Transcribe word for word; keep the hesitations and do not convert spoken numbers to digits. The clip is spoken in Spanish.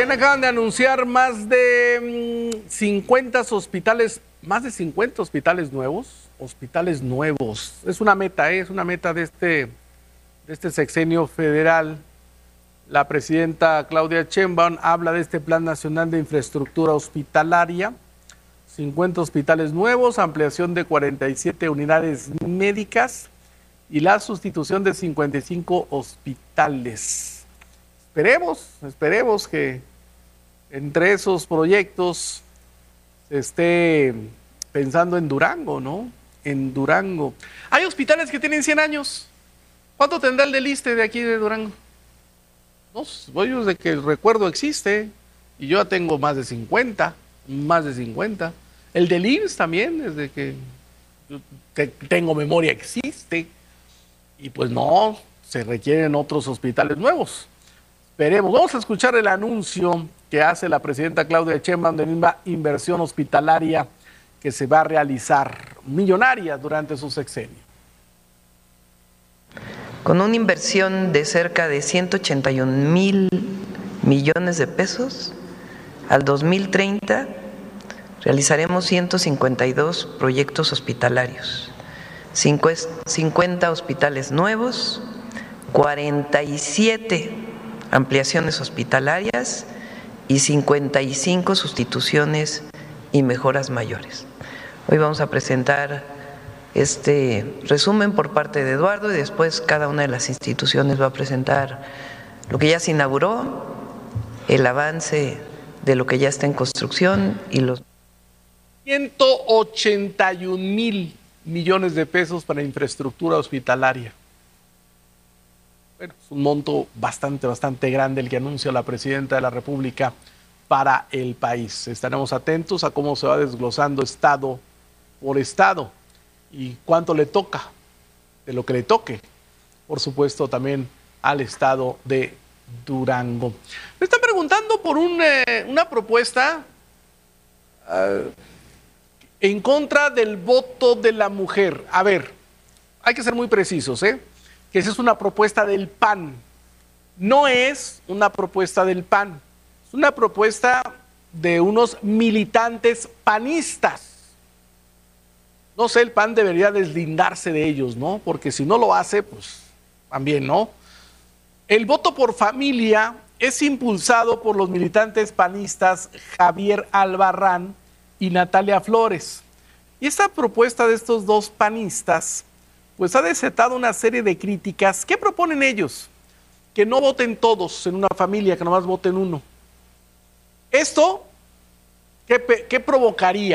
Bien, acaban de anunciar más de mmm, cincuenta hospitales, más de cincuenta hospitales nuevos, hospitales nuevos. Es una meta, ¿eh? Es una meta de este, de este sexenio federal. La presidenta Claudia Sheinbaum habla de este Plan Nacional de Infraestructura Hospitalaria, cincuenta hospitales nuevos, ampliación de cuarenta y siete unidades médicas y la sustitución de cincuenta y cinco hospitales. Esperemos, esperemos que entre esos proyectos se esté pensando en Durango, ¿no? En Durango. Hay hospitales que tienen cien años. ¿Cuánto tendrá el del ISSSTE de aquí de Durango? No, voy desde que el recuerdo existe y yo ya tengo más de cincuenta, más de cincuenta. El del I M S S también, desde que yo te, tengo memoria existe y pues no, se requieren otros hospitales nuevos. Veremos, vamos a escuchar el anuncio que hace la presidenta Claudia Sheinbaum de una inversión hospitalaria que se va a realizar millonaria durante su sexenio. Con una inversión de cerca de ciento ochenta y un mil millones de pesos, al dos mil treinta realizaremos ciento cincuenta y dos proyectos hospitalarios, cincuenta hospitales nuevos, cuarenta y siete ampliaciones hospitalarias y cincuenta y cinco sustituciones y mejoras mayores. Hoy vamos a presentar este resumen por parte de Eduardo y después cada una de las instituciones va a presentar lo que ya se inauguró, el avance de lo que ya está en construcción y los ciento ochenta y un mil millones de pesos para infraestructura hospitalaria. Bueno, es un monto bastante, bastante grande el que anuncia la presidenta de la República para el país. Estaremos atentos a cómo se va desglosando estado por estado y cuánto le toca, de lo que le toque, por supuesto también al estado de Durango. Me están preguntando por un, eh, una propuesta uh, en contra del voto de la mujer. A ver, hay que ser muy precisos, ¿eh? Que esa es una propuesta del P A N. No es una propuesta del P A N, es una propuesta de unos militantes panistas. No sé, el P A N debería deslindarse de ellos, ¿no? Porque si no lo hace, pues también, ¿no? El voto por familia es impulsado por los militantes panistas Javier Albarrán y Natalia Flores. Y esta propuesta de estos dos panistas pues ha desatado una serie de críticas. ¿Qué proponen ellos? Que no voten todos en una familia, que nomás voten uno. ¿Esto qué, qué provocaría?